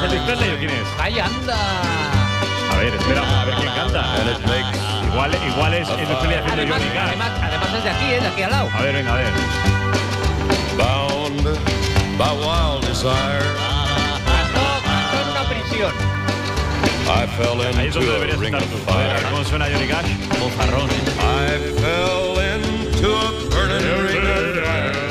es Elvis Presley o quién es? ¡Ay, anda! A ver, espera, a ver quién canta. Igual es Elvis Presley haciendo Johnny Cash. Además es de aquí al lado. A ver, venga, a ver. Bound by wild desire, Cantó en una prisión. I fell Ahí es donde into a deberías ring estar of tú. A ver fire. cómo suena Johnny Cash. Bozarrón. I fell into a burning ring.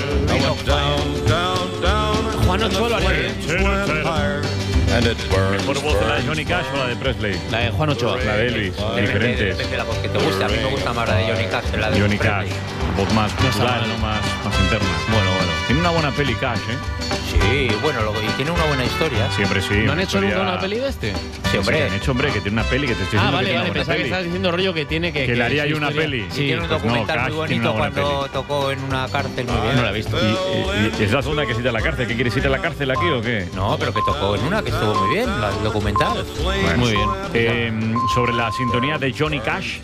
I went down, down, down. Juan Ochoa lo haría bien. Went higher, and it burns, ¿Mejor voz la de burns. Johnny Cash o la de Presley? La de Juan Ochoa. La de Elvis. Diferentes. Depende de la voz que te guste. A mí me gusta más la de Johnny Cash que la de Johnny Cash. Presley. Voz más natural, mal. no más interna. Bueno. Tiene una buena peli Cash, ¿eh? Sí, bueno, y tiene una buena historia. Siempre sí. ¿No han una hecho historia- nunca una peli de este? Sí, hombre. Sí, han hecho, hombre, que tiene una peli que te estoy diciendo que Vale, tiene una pensaba que peli. estabas diciendo rollo que tiene que... Que le haría su yo una historia- peli. Sí, Tiene un pues no, documental Cash muy tiene una bonito buena cuando tocó en una cárcel muy bien. no la he visto. ¿Y es la segunda que cita a la cárcel? ¿Qué quieres ir a la cárcel aquí o qué? No, pero que tocó en una que estuvo muy bien, la documental. Muy bien. Sobre la sintonía de Johnny Cash.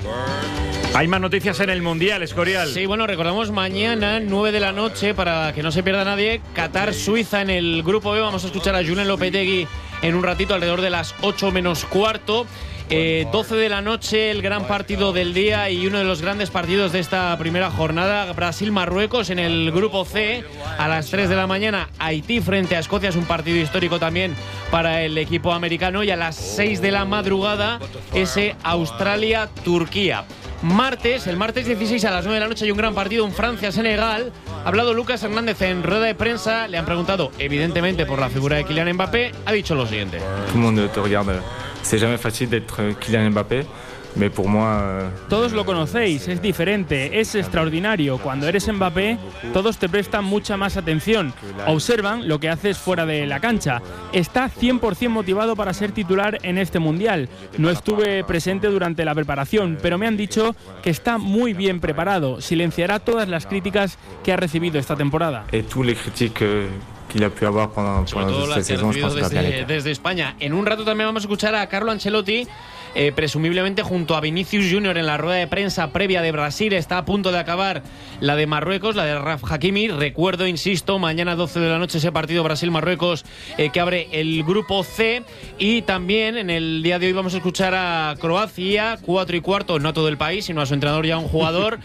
Hay más noticias en el Mundial, Escorial. Sí, bueno, recordamos mañana, 9 de la noche, para que no se pierda nadie, Qatar-Suiza en el Grupo B. Vamos a escuchar a Julen Lopetegui en un ratito, alrededor de las 8 menos cuarto. 12 de la noche, el gran partido del día y uno de los grandes partidos de esta primera jornada, Brasil-Marruecos en el Grupo C. A las 3 de la mañana, Haití frente a Escocia, es un partido histórico también para el equipo americano. Y a las 6 de la madrugada, ese Australia-Turquía. El martes 16 a las 9 de la noche hay un gran partido, un Francia-Senegal. Ha hablado Lucas Hernández en rueda de prensa, le han preguntado evidentemente por la figura de Kylian Mbappé, ha dicho lo siguiente. Tout le monde te regarde. C'est jamais facile d'être Kylian Mbappé, mais pour moi. Todos lo conocéis, es diferente, es extraordinario. Cuando eres Mbappé, todos te prestan mucha más atención. Observan lo que haces fuera de la cancha. Está 100% motivado para ser titular en este Mundial. No estuve presente durante la preparación, pero me han dicho que está muy bien preparado. Silenciará todas las críticas que ha recibido esta temporada. Et tous les critiques qu'il a pu avoir pendant Sobre todo cette las que ha saison, je recibido pense que va bien. desde España. En un rato también vamos a escuchar a Carlo Ancelotti, presumiblemente junto a Vinicius Junior en la rueda de prensa previa de Brasil. Está a punto de acabar la de Marruecos, la de Raf Hakimi. Recuerdo, insisto, mañana 12 de la noche ese partido Brasil-Marruecos que abre el Grupo C. Y también en el día de hoy vamos a escuchar a Croacia, 4 y cuarto, no a todo el país, sino a su entrenador y a un jugador.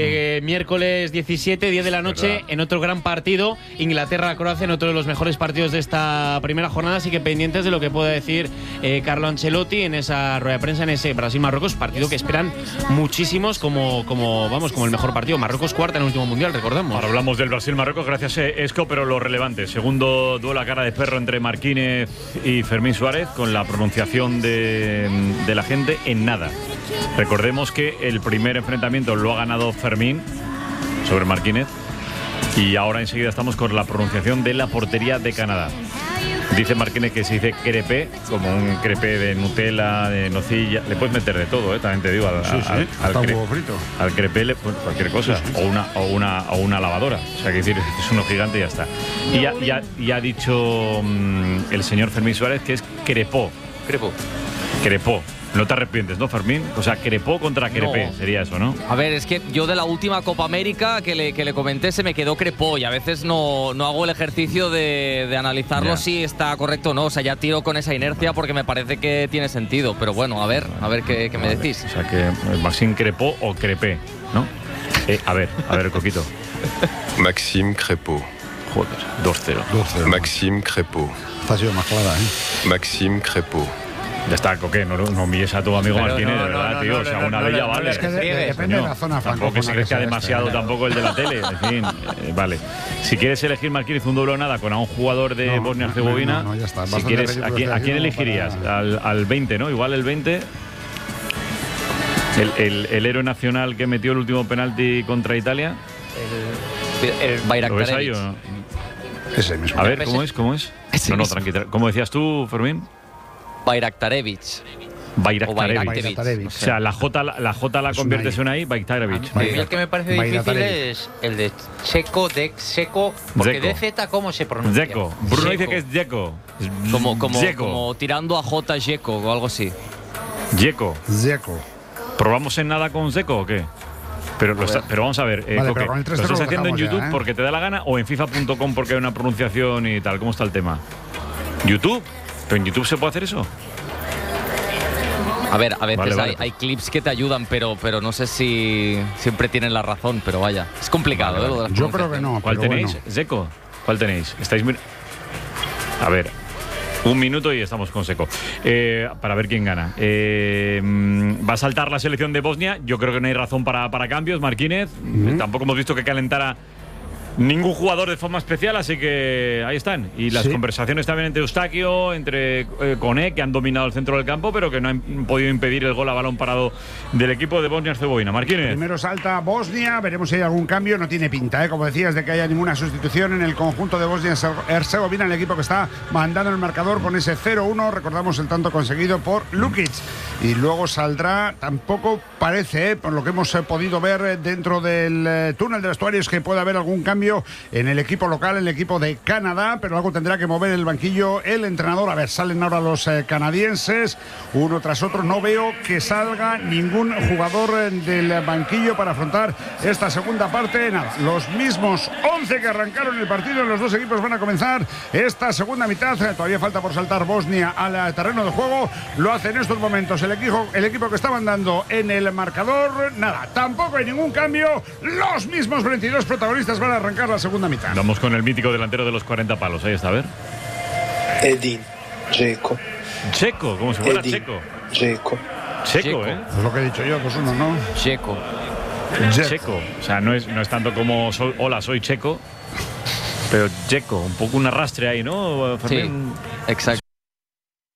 Miércoles 17, 10 de la noche, en otro gran partido, Inglaterra-Croacia, en otro de los mejores partidos de esta primera jornada. Así que pendientes de lo que pueda decir Carlo Ancelotti en esa rueda de prensa, en ese Brasil-Marruecos, partido que esperan muchísimos como el mejor partido. Marruecos cuarta en el último mundial, recordamos. Ahora hablamos del Brasil-Marruecos, gracias Esco, pero lo relevante. Segundo duelo a cara de perro entre Marquínez y Fermín Suárez, con la pronunciación de la gente en nada. Recordemos que el primer enfrentamiento lo ha ganado Fermín sobre Marquínez y ahora enseguida estamos con la pronunciación de la portería de Canadá. Dice Marquínez que se dice crepé, como un crepé de Nutella, de nocilla. Le puedes meter de todo, también te digo. Al crepé cualquier cosa. Sí. O una lavadora. O sea, que decir, es uno gigante y ya está. Y ha dicho el señor Fermín Suárez que es crepó. Crepó. No te arrepientes, ¿no, Fermín? O sea, crepó contra crepé, no. Sería eso, ¿no? A ver, es que yo de la última Copa América que le comenté se me quedó crepó y a veces no hago el ejercicio de analizarlo si está correcto o no. O sea, ya tiro con esa inercia porque me parece que tiene sentido. Pero bueno, a ver qué me decís. O sea, que Maxime crepó o crepé, ¿no? A ver, Coquito. Maxime Crépeau. Joder, 2-0. Maxime Crépeau. Esta ha sido más clara, Maxime Crépeau. Ya está, Coque, no humilles a tu amigo Martínez, de verdad, tío. O sea, una bella vale. Es que depende de la zona francófona. Tampoco se crezca demasiado tampoco el de la tele. En fin, vale. Si quieres elegir, Martínez, un doble o nada con a un jugador de Bosnia-Herzegovina, ya está. Si quieres, ¿a quién elegirías? Al 20, ¿no? Igual el 20. El héroe nacional que metió el último penalti contra Italia. El ¿Lo ves ahí o no? Ese mismo. A ver, ¿cómo es? No, tranquilo. ¿Cómo decías tú, Fermín? Bayraktarevich. O sea, la J la conviertes en ahí, Bayraktarevich. El que me parece difícil es el de Checo, porque DZ, ¿cómo se pronuncia? Dzeko. Bruno dice que es Dzeko. Como tirando a J Dzeko o algo así. Dzeko. Dzeko. ¿Probamos en nada con Dzeko o qué? Pero vamos a ver, vale, Coque, ¿lo estás haciendo en YouTube ya, porque te da la gana o en FIFA.com porque hay una pronunciación y tal? ¿Cómo está el tema? ¿YouTube? ¿Pero en YouTube se puede hacer eso? A ver, a veces Vale. hay clips que te ayudan, pero no sé si siempre tienen la razón, pero vaya. Es complicado, Vale, lo de las Yo creo que no. ¿Cuál pero tenéis? bueno. ¿Seco? ¿Cuál tenéis? Estáis a ver, 1 minuto y estamos con Seco. Para ver quién gana. ¿Va a saltar la selección de Bosnia? Yo creo que no hay razón para cambios. Marquínez, tampoco hemos visto que calentara ningún jugador de forma especial, así que ahí están. Y las conversaciones también entre Eustaquio, entre Koné, que han dominado el centro del campo, pero que no han podido impedir el gol a balón parado del equipo de Bosnia-Herzegovina. Marquínez. Primero salta Bosnia, veremos si hay algún cambio. No tiene pinta, como decías, de que haya ninguna sustitución en el conjunto de Bosnia-Herzegovina, el equipo que está mandando el marcador con ese 0-1. Recordamos el tanto conseguido por Lukic. Y luego saldrá, tampoco parece, por lo que hemos podido ver dentro del túnel de vestuarios, que puede haber algún cambio en el equipo local, el equipo de Canadá, pero algo tendrá que mover el banquillo el entrenador. A ver, salen ahora los canadienses, uno tras otro. No veo que salga ningún jugador del banquillo para afrontar esta segunda parte. Nada, los mismos 11 que arrancaron el partido en los dos equipos van a comenzar esta segunda mitad. Todavía falta por saltar Bosnia al terreno de juego. Lo hace en estos momentos el equipo que está mandando en el marcador. Nada, tampoco hay ningún cambio. Los mismos 22 protagonistas van a arrancar la segunda mitad. Vamos con el mítico delantero de los 40 palos. Ahí está, a ver. Edin Dzeko. Checo, como si fuera Checo. Dzeko. Checo, ¿eh? Es lo que he dicho yo, 2-1, ¿no? Checo. Checo. O sea, no es tanto como hola, soy Checo. Pero Checo, un poco un arrastre ahí, ¿no? Sí, exacto.